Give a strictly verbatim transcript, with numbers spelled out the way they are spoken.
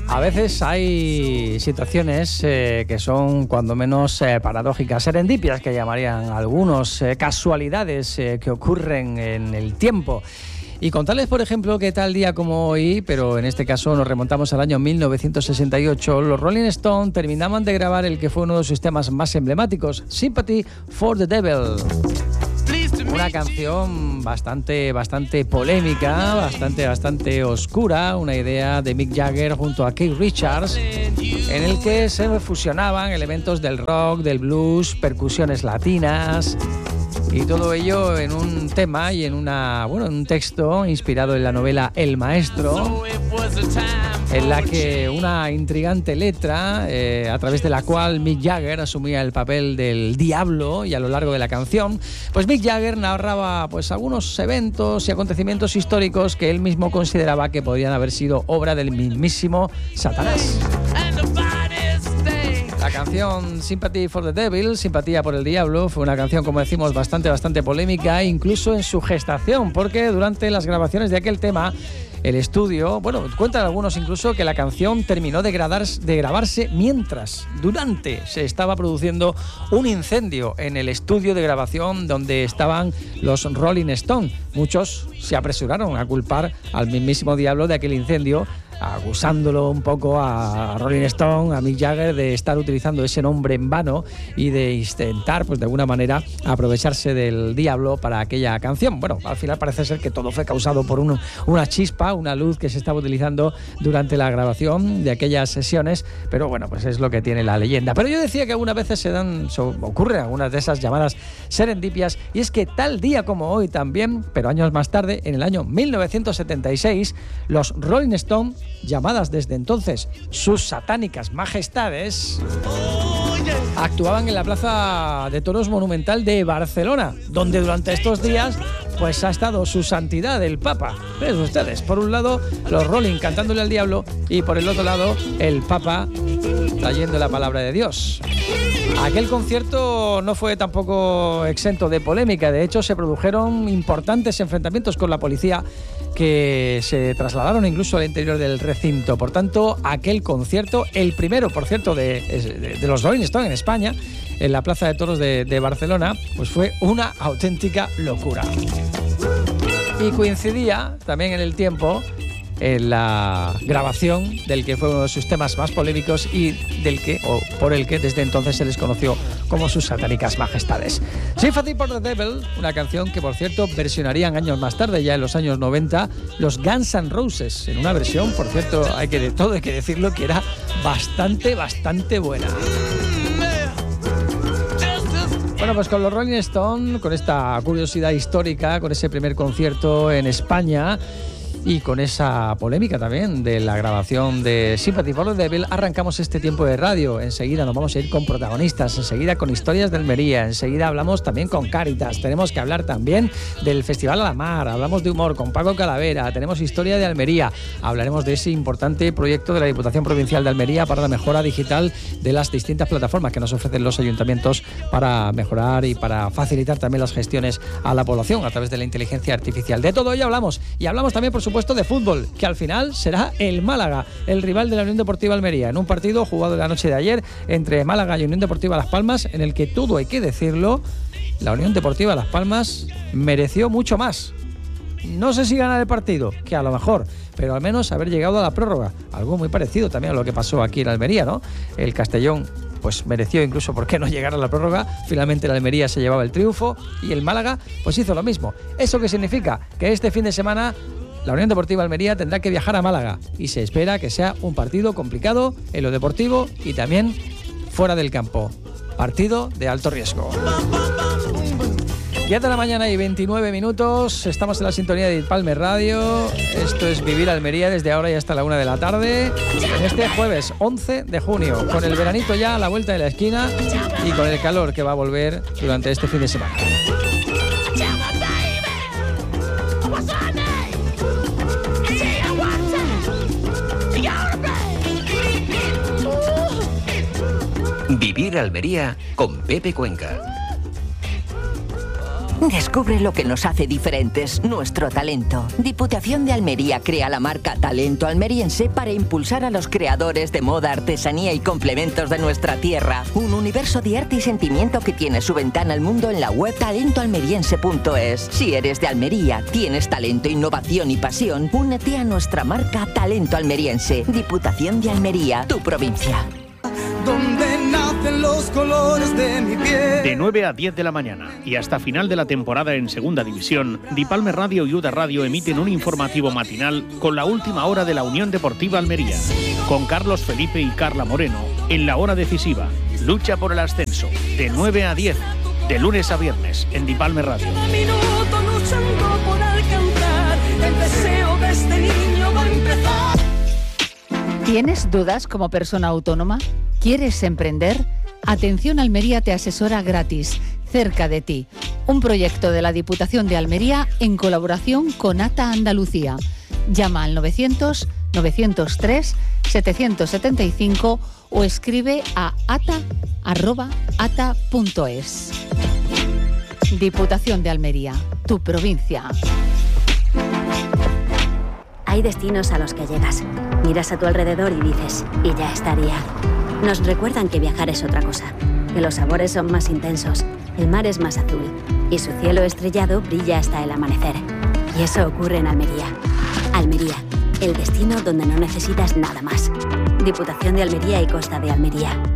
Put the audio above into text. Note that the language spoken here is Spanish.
A veces hay situaciones eh, que son cuando menos eh, paradójicas, serendipias que llamarían algunos, eh, casualidades eh, que ocurren en el tiempo. Y contarles, por ejemplo, que tal día como hoy, pero en este caso nos remontamos al año mil novecientos sesenta y ocho, los Rolling Stones terminaban de grabar el que fue uno de sus temas más emblemáticos, Sympathy for the Devil. Una canción bastante, bastante polémica, bastante, bastante oscura, una idea de Mick Jagger junto a Keith Richards, en el que se fusionaban elementos del rock, del blues, percusiones latinas, y todo ello en un tema y en una, bueno, en un texto inspirado en la novela El Maestro, en la que una intrigante letra eh, a través de la cual Mick Jagger asumía el papel del diablo, y a lo largo de la canción pues Mick Jagger narraba pues algunos eventos y acontecimientos históricos que él mismo consideraba que podrían haber sido obra del mismísimo Satanás. La canción Sympathy for the Devil, Simpatía por el Diablo, fue una canción, como decimos, bastante, bastante polémica, incluso en su gestación, porque durante las grabaciones de aquel tema, el estudio, bueno, cuentan algunos incluso que la canción terminó de, gradar, de grabarse mientras, durante, se estaba produciendo un incendio en el estudio de grabación donde estaban los Rolling Stones. Muchos se apresuraron a culpar al mismísimo diablo de aquel incendio, acusándolo un poco a Rolling Stone, a Mick Jagger, de estar utilizando ese nombre en vano y de intentar, pues de alguna manera, aprovecharse del diablo para aquella canción. Bueno, al final parece ser que todo fue causado por un, una chispa, una luz que se estaba utilizando durante la grabación de aquellas sesiones, pero bueno, pues es lo que tiene la leyenda. Pero yo decía que algunas veces se dan, so, ocurren algunas de esas llamadas serendipias, y es que tal día como hoy también, pero años más tarde, en el año mil novecientos setenta y seis, los Rolling Stones, llamadas desde entonces sus satánicas majestades, actuaban en la Plaza de Toros Monumental de Barcelona, donde durante estos días pues ha estado su santidad el Papa. ¿Ven ustedes? Por un lado los Rolling cantándole al diablo, y por el otro lado el Papa trayendo la palabra de Dios. Aquel concierto no fue tampoco exento de polémica. De hecho, se produjeron importantes enfrentamientos con la policía que se trasladaron incluso al interior del recinto. Por tanto, aquel concierto, el primero, por cierto, de, de, de los Rolling Stones en España, en la Plaza de Toros de, de Barcelona, pues fue una auténtica locura. Y coincidía también en el tiempo en la grabación del que fue uno de sus temas más polémicos y del que, o por el que desde entonces se les conoció como sus satánicas majestades. Sympathy for the Devil, una canción que, por cierto, versionarían años más tarde, ya en los años noventa, los Guns N' Roses, en una versión, por cierto, hay que de todo hay que decirlo, que era bastante, bastante buena. Bueno, pues con los Rolling Stones, con esta curiosidad histórica, con ese primer concierto en España, y con esa polémica también de la grabación de Sympathy for the Devil, arrancamos este tiempo de radio. Enseguida nos vamos a ir con protagonistas, enseguida con historias de Almería, enseguida hablamos también con Cáritas, tenemos que hablar también del Festival a la Mar, hablamos de humor con Paco Calavera, tenemos historia de Almería, hablaremos de ese importante proyecto de la Diputación Provincial de Almería para la mejora digital de las distintas plataformas que nos ofrecen los ayuntamientos para mejorar y para facilitar también las gestiones a la población a través de la inteligencia artificial. De todo ello hablamos, y hablamos también, por supuesto, de fútbol, que al final será el Málaga, el rival de la Unión Deportiva Almería, en un partido jugado la noche de ayer entre Málaga y Unión Deportiva Las Palmas, en el que, todo hay que decirlo, la Unión Deportiva Las Palmas mereció mucho más. No sé si ganar el partido, que a lo mejor, pero al menos haber llegado a la prórroga, algo muy parecido también a lo que pasó aquí en Almería, ¿no? El Castellón pues mereció incluso, ¿por qué no llegar a la prórroga? Finalmente la Almería se llevaba el triunfo y el Málaga pues hizo lo mismo. ¿Eso qué significa? Que este fin de semana la Unión Deportiva Almería tendrá que viajar a Málaga, y se espera que sea un partido complicado en lo deportivo y también fuera del campo. Partido de alto riesgo. diez de la mañana y veintinueve minutos, estamos en la sintonía de Palme Radio. Esto es Vivir Almería desde ahora y hasta la una de la tarde, en este jueves once de junio, con el veranito ya a la vuelta de la esquina y con el calor que va a volver durante este fin de semana. Vivir Almería con Pepe Cuenca. Descubre lo que nos hace diferentes, nuestro talento. Diputación de Almería crea la marca Talento Almeriense para impulsar a los creadores de moda, artesanía y complementos de nuestra tierra. Un universo de arte y sentimiento que tiene su ventana al mundo en la web talento almeriense punto es. Si eres de Almería, tienes talento, innovación y pasión, únete a nuestra marca Talento Almeriense. Diputación de Almería, tu provincia. Donde nacen los colores de mi piel. De nueve a diez de la mañana y hasta final de la temporada en Segunda División, Dipalme Radio y Uda Radio emiten un informativo matinal con la última hora de la Unión Deportiva Almería, con Carlos Felipe y Carla Moreno en la hora decisiva. Lucha por el ascenso, de nueve a diez, de lunes a viernes, en Dipalme Radio. Cada minuto luchando por alcanzar el deseo de este niño va a empezar. ¿Tienes dudas como persona autónoma? ¿Quieres emprender? Atención Almería te asesora gratis, cerca de ti. Un proyecto de la Diputación de Almería en colaboración con ATA Andalucía. Llama al novecientos, novecientos tres, setecientos setenta y cinco o escribe a ata arroba ata punto es. Diputación de Almería, tu provincia. Hay destinos a los que llegas, miras a tu alrededor y dices, y ya estaría. Nos recuerdan que viajar es otra cosa, que los sabores son más intensos, el mar es más azul y su cielo estrellado brilla hasta el amanecer. Y eso ocurre en Almería. Almería, el destino donde no necesitas nada más. Diputación de Almería y Costa de Almería.